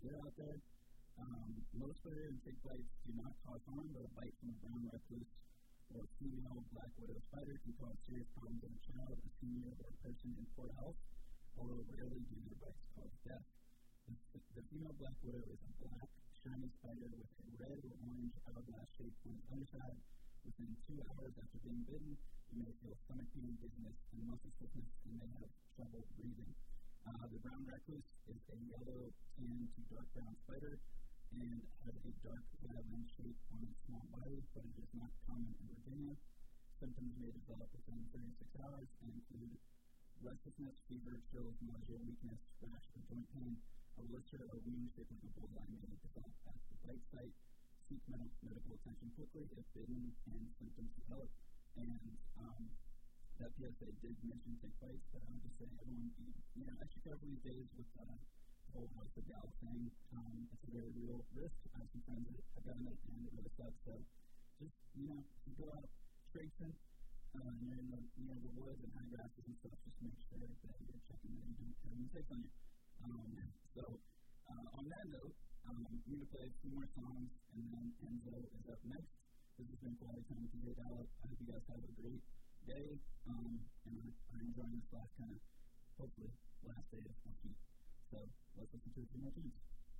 get out there. Most spider and tick bites do not cause harm, but a bite from a brown recluse or female black widow spider can cause serious problems in a child, a senior, or a person in poor health, although rarely do their bites cause death. The female black widow is a black, shiny spider with a red or orange hourglass shape on its underside. Within 2 hours after being bitten, you may feel stomach pain, dizziness, and muscle stiffness, and may have trouble breathing. The brown recluse is a yellow, tan to dark brown spider and has a dark violin shape on its small body, but it is not common in Virginia. Symptoms may develop within 36 hours and include restlessness, fever, chills, nausea, weakness, rash, or joint pain. A blister or wound shaped like a bullseye may develop at the bite site. Seek medical attention quickly if bitten and symptoms develop. And that PSA did mention tick bites, but I would just say everyone be extra careful these days with the whole house of gal thing. It's a very real risk. I have some friends that have gotten it, and it really sucks. So just, if you go out traipsing, and you're in the woods and high grasses and stuff, just make sure that you're checking that you don't have any ticks on you. On that note, we're going to play a few more songs, and then Enzo is up next. This has been Quality Time with DJ Dallas. I hope you guys have a great day, and I'm enjoying this hopefully, last day of heat. So let's listen to a few more tunes.